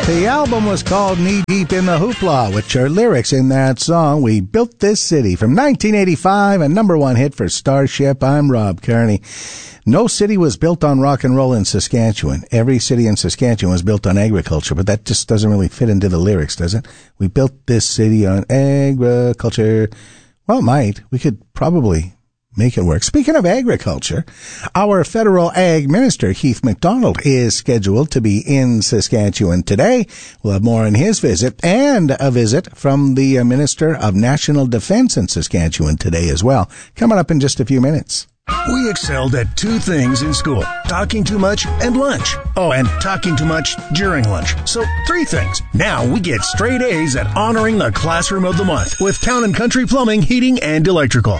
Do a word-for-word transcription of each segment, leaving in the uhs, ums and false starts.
The album was called Knee Deep in the Hoopla, which are lyrics in that song, We Built This City, from nineteen eighty-five, a number one hit for Starship. I'm Rob Kearney. No city was built on rock and roll in Saskatchewan. Every city in Saskatchewan was built on agriculture, but that just doesn't really fit into the lyrics, does it? We built this city on agriculture. Well, it might. We could probably make it work. Speaking of agriculture, our federal ag minister, Keith MacDonald, is scheduled to be in Saskatchewan today. We'll have more on his visit and a visit from the Minister of National Defense in Saskatchewan today as well. Coming up in just a few minutes. We excelled at two things in school, talking too much and lunch. Oh, and talking too much during lunch. So three things. Now we get straight A's at honoring the classroom of the month with Town and Country Plumbing, Heating, and Electrical.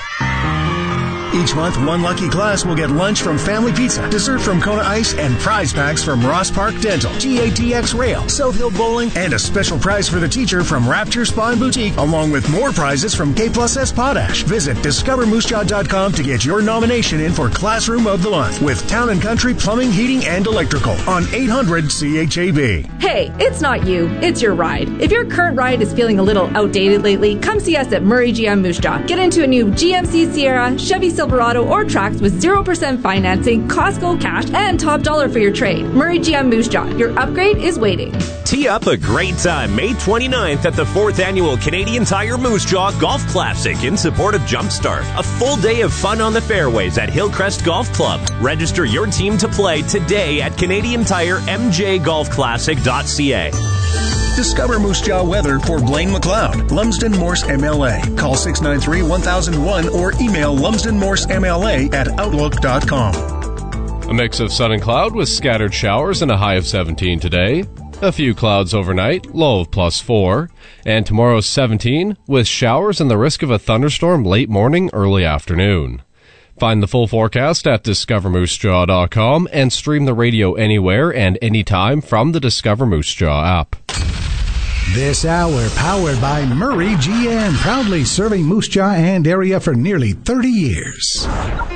Each month, one lucky class will get lunch from Family Pizza, dessert from Kona Ice, and prize packs from Ross Park Dental, G A T X Rail, South Hill Bowling, and a special prize for the teacher from Rapture Spa and Boutique, along with more prizes from K Plus S Potash. Visit discover moose jaw dot com to get your nomination in for Classroom of the Month with Town and Country Plumbing, Heating, and Electrical on eight hundred C H A B. Hey, it's not you, it's your ride. If your current ride is feeling a little outdated lately, come see us at Murray G M Moose Jaw. Get into a new G M C Sierra, Chevy Silverado, or Trax with zero percent financing, Costco cash, and top dollar for your trade. Murray G M Moose Jaw. Your upgrade is waiting. Tee up a great time May twenty-ninth at the fourth Annual Canadian Tire Moose Jaw Golf Classic in support of Jumpstart. A full day of fun on the fairways at Hillcrest Golf Club. Register your team to play today at Canadian Tire M J Golf Classic dot C A. Discover Moose Jaw weather for Blaine McLeod, Lumsden Morse M L A. Call six nine three, one thousand one or email lumsden morse m l a at outlook dot com. A mix of sun and cloud with scattered showers and a high of seventeen today. A few clouds overnight, low of plus four. And tomorrow's seventeen with showers and the risk of a thunderstorm late morning, early afternoon. Find the full forecast at discover moose jaw dot com and stream the radio anywhere and anytime from the Discover Moose Jaw app. This hour powered by Murray G M, proudly serving Moose Jaw and area for nearly thirty years.